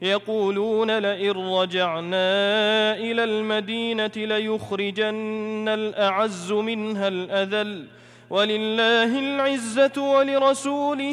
يقولون لئن رجعنا إلى المدينة ليخرجن الأعز منها الأذل ولله العزة ولرسوله